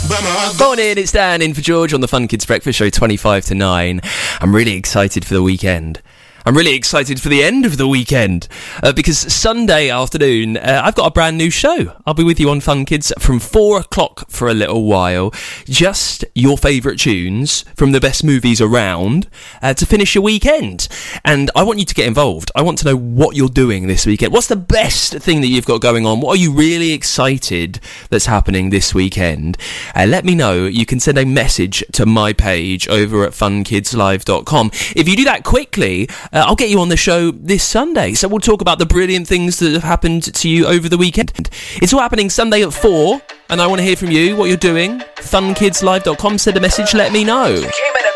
Morning, it's Dan in for George on the Fun Kids Breakfast Show, 25 to 9. I'm really excited for the weekend. I'm really excited for the end of the weekend because Sunday afternoon I've got a brand new show. I'll be with you on Fun Kids from 4 o'clock for a little while. Just your favourite tunes from the best movies around to finish your weekend. And I want you to get involved. I want to know what you're doing this weekend. What's the best thing that you've got going on? What are you really excited that's happening this weekend? Let me know. You can send a message to my page over at funkidslive.com. If you do that quickly, I'll get you on the show this Sunday. So we'll talk about the brilliant things that have happened to you over the weekend. It's all happening Sunday at 4, and I want to hear from you, what you're doing. funkidslive.com, send a message, let me know.